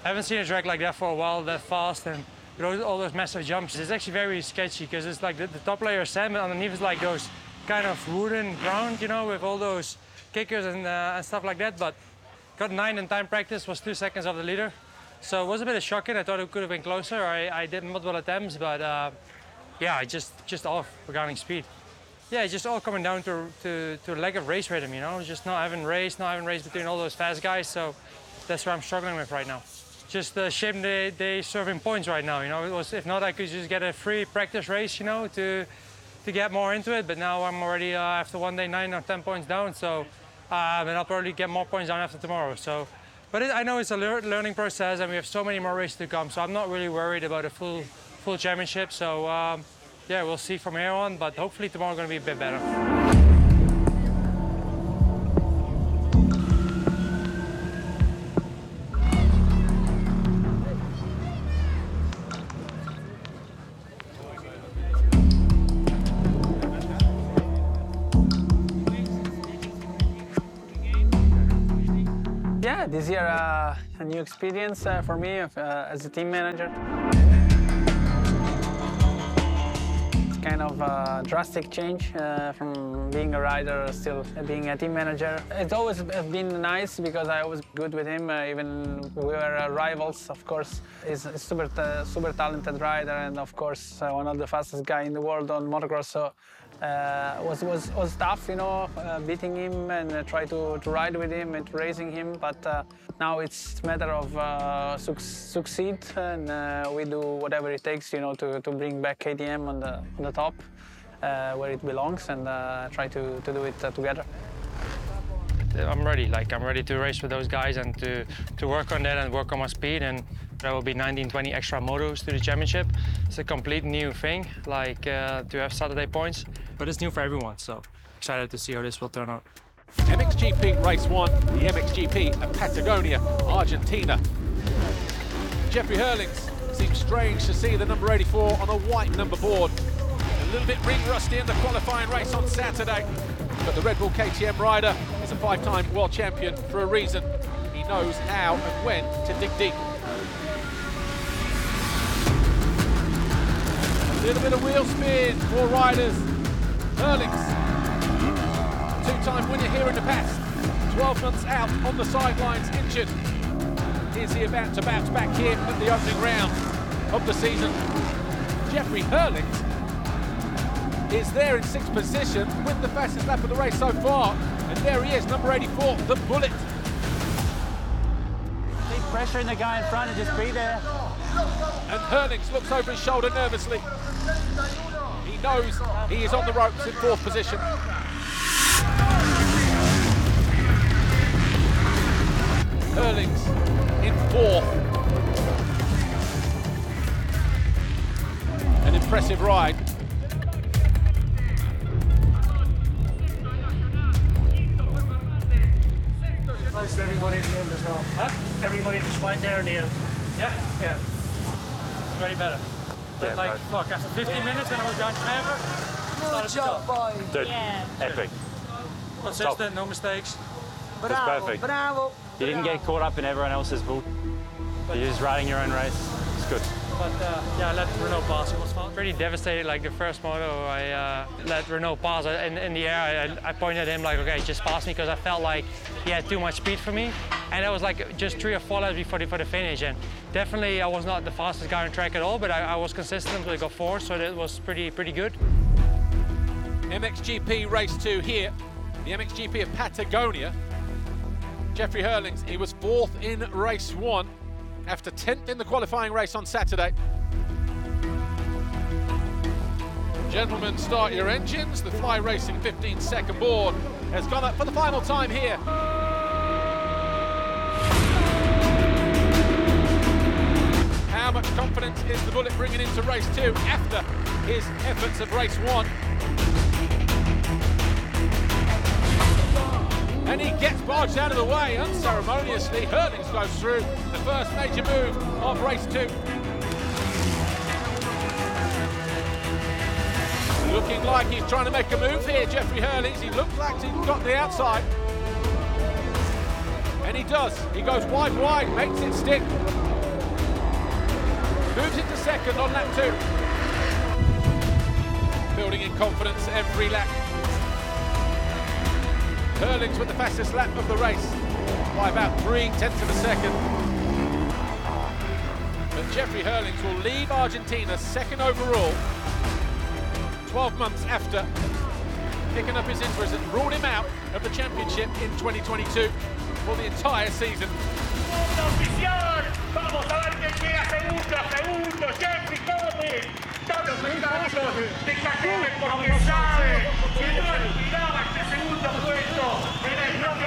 I haven't seen a track like that for a while, that fast and with all those massive jumps. It's actually very sketchy because it's like the top layer is sand, but underneath is like those kind of wooden ground, you know, with all those kickers and stuff like that. But got 9 in time practice, was 2 seconds off the leader. So it was a bit of shocking. I thought it could have been closer. I did multiple attempts, but yeah, I just off regarding speed. Yeah, it's just all coming down to lack of race rhythm, you know, just not having race between all those fast guys. So that's what I'm struggling with right now. Just the shame they serving points right now, you know. It was, if not, I could just get a free practice race, you know, to get more into it. But now I'm already after one day 9 or 10 points down. So and I'll probably get more points down after tomorrow. So, but I know it's a learning process, and we have so many more races to come. So I'm not really worried about a full championship. So yeah, we'll see from here on. But hopefully tomorrow going to be a bit better. Yeah, this year a new experience for me as a team manager. It's kind of a drastic change from being a rider still being a team manager. It's always been nice because I was good with him, even we were rivals, of course. He's a super talented rider and of course one of the fastest guy in the world on motocross. So was tough, you know, beating him and try to ride with him and racing him. But now it's a matter of succeed, and we do whatever it takes, you know, to bring back KTM on the top where it belongs, and try to do it together. I'm ready. I'm ready to race with those guys and to work on that and work on my speed. And there will be 19, 20 extra motos to the championship. It's a complete new thing, to have Saturday points. But it's new for everyone, so excited to see how this will turn out. MXGP Race 1, the MXGP of Patagonia, Argentina. Jeffrey Herlings seems strange to see the number 84 on a white number board. A little bit ring rusty in the qualifying race on Saturday, but the Red Bull KTM rider is a 5-time world champion for a reason. He knows how and when to dig deep. A little bit of wheel spin for riders. Herlings, two-time winner here in the past, 12 months out on the sidelines injured. Is he about to bounce back here at the opening round of the season? Jeffrey Herlings is there in 6th position with the fastest lap of the race so far. And there he is, number 84, the Bullet. Keep pressuring the guy in front and just be there. And Herlings looks over his shoulder nervously. He knows he is on the ropes in 4th position. Herlings in 4th. An impressive ride. Close to everybody at the end as well. Huh? Everybody just right there in the end. Yeah? Yeah. Very better. Yeah, Look, after 15 minutes and I was done forever. Good job, boy. Dude, Yeah. epic. Consistent, no mistakes. It's perfect. Bravo. You didn't get caught up in everyone else's bull. You're just riding your own race. It's good. But yeah, I let Renault pass. It was fun. Pretty devastated. Like the first moto, I let Renault pass in the air. I pointed at him like, okay, just pass me, because I felt like he had too much speed for me. And that was like just 3 or 4 laps before the finish. And definitely, I was not the fastest guy on track at all, but I was consistent. We got 4, so that was pretty good. MXGP Race 2 here, the MXGP of Patagonia. Jeffrey Herlings, he was 4th in Race 1 after 10th in the qualifying race on Saturday. Gentlemen, start your engines. The Fly Racing 15-second board has gone up for the final time here. How much confidence is the Bullet bringing into Race 2 after his efforts of Race 1? And he gets barged out of the way unceremoniously. Herlings goes through the first major move of Race 2. Looking like he's trying to make a move here, Jeffrey Herlings. He looked like he got the outside. And he does. He goes wide, makes it stick. Moves into second on lap 2. Building in confidence every lap. Herlings with the fastest lap of the race by about 0.3 of a second. But Jeffrey Herlings will leave Argentina second overall 12 months after picking up his injuries and ruled him out of the championship in 2022 for the entire season. Vamos a ver quién llega segundo, Jeffrey Herlings. Todos muchachos, de Cacobe porque sabe que no aspiraba este segundo puesto en el Rally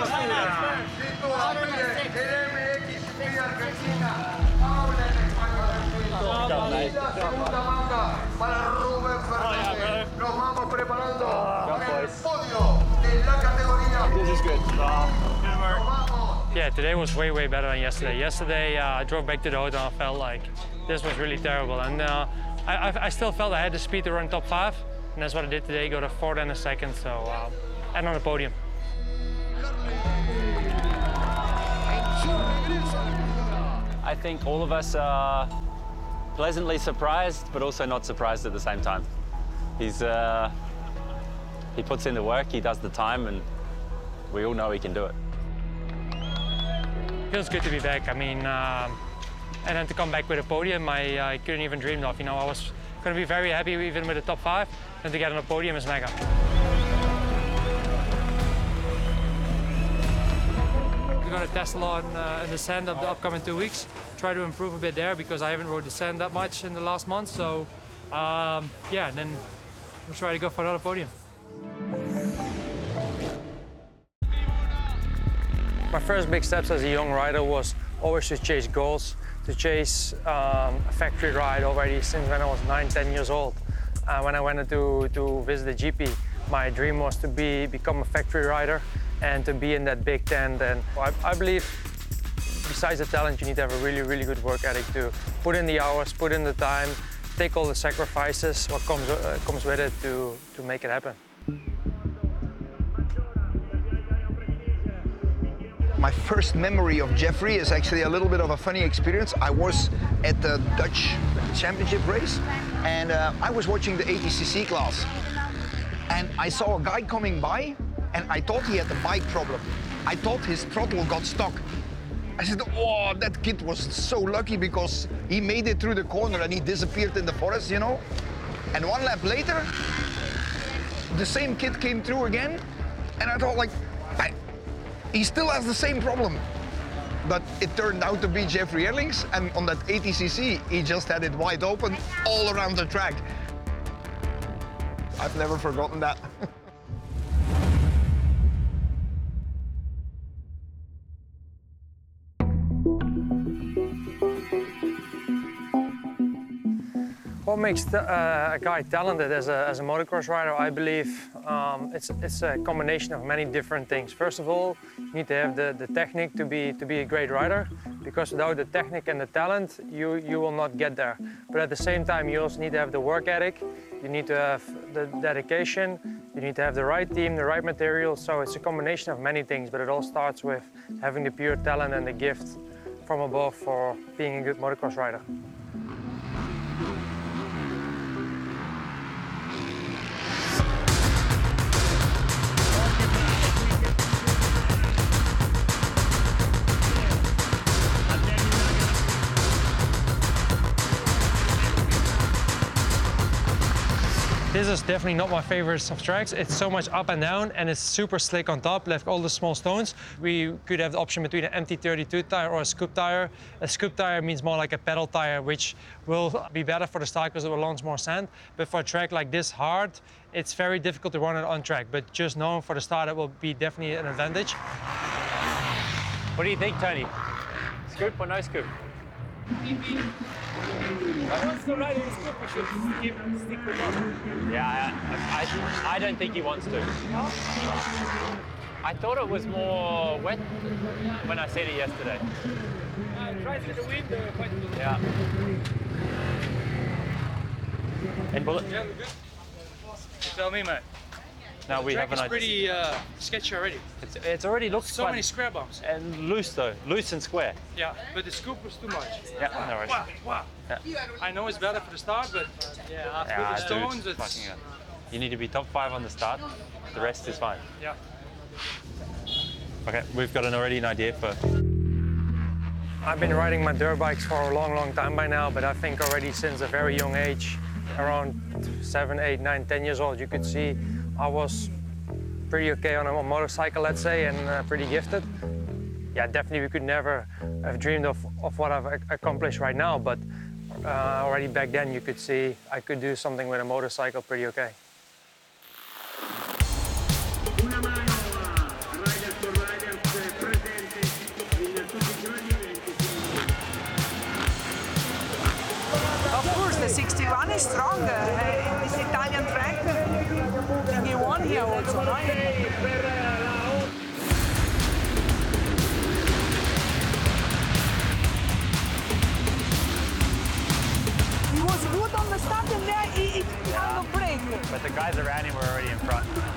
Argentina. Habla en español. Segunda manga para Rubén Fernández. Nos vamos preparando para el podio de la categoría. This is good. Yeah, today was way better than yesterday. Yesterday, I drove back to the hotel and I felt like this was really terrible. And I still felt I had the speed to run top 5, and that's what I did today, go to 4th and a 2nd, so, and on the podium. I think all of us are pleasantly surprised, but also not surprised at the same time. He puts in the work, he does the time, and we all know he can do it. Feels good to be back. I mean, and then to come back with a podium, I couldn't even dream of. You know, I was going to be very happy even with the top 5, and to get on a podium is mega. We're going to test a lot in the sand of the upcoming 2 weeks. Try to improve a bit there because I haven't rode the sand that much in the last month. So, yeah, and then we'll try to go for another podium. My first big steps as a young rider was always to chase goals, to chase a factory ride already since when I was 9-10 years old. When I went to visit the GP, my dream was to become a factory rider and to be in that big tent. And I believe besides the talent, you need to have a really good work ethic to put in the hours, put in the time, take all the sacrifices, what comes with it to make it happen. My first memory of Jeffrey is actually a little bit of a funny experience. I was at the Dutch Championship race and I was watching the 80cc class. And I saw a guy coming by and I thought he had a bike problem. I thought his throttle got stuck. I said, oh, that kid was so lucky because he made it through the corner and he disappeared in the forest, you know? And 1 lap later, the same kid came through again and I thought like, he still has the same problem. But it turned out to be Jeffrey Herlings, and on that 80cc, he just had it wide open all around the track. I've never forgotten that. What makes a guy talented as a motocross rider, I believe, it's a combination of many different things. First of all, you need to have the technique to be a great rider, because without the technique and the talent, you will not get there. But at the same time, you also need to have the work ethic, you need to have the dedication, you need to have the right team, the right material. So it's a combination of many things, but it all starts with having the pure talent and the gift from above for being a good motocross rider. This is definitely not my favorite of tracks. It's so much up and down and it's super slick on top, left all the small stones. We could have the option between an MT32 tire or a scoop tire. A scoop tire means more like a pedal tire, which will be better for the start because it will launch more sand. But for a track like this hard, it's very difficult to run it on track. But just knowing for the start, it will be definitely an advantage. What do you think, Tony? Scoop or no scoop? Yeah, I don't think he wants to. I thought it was more wet when I said it yesterday. Tries with the wind, Yeah. And bullet? Tell me, mate. Now we have an idea. pretty sketchy already. It's already looks So quite many square bumps. and loose though, loose and square. Yeah, but the scoop was too much. Yeah, no worries. Wow. Yeah. I know it's better for the start, but after Yeah, the dude, stones, it's fucking hell. You need to be top 5 on the start. The rest is fine. yeah. Okay, we've got already an idea for. I've been riding my dirt bikes for a long time by now, but I think already since a very young age, around 7, 8, 9, 10 years old, you could see I was pretty okay on a motorcycle, let's say, and pretty gifted. Yeah, definitely we could never have dreamed of what I've accomplished right now, but already back then you could see I could do something with a motorcycle pretty okay. Of course, the 61 is stronger. This Italian track, he won here also, right? He was good on the start and there he kind of break. But the guys around him were already in front.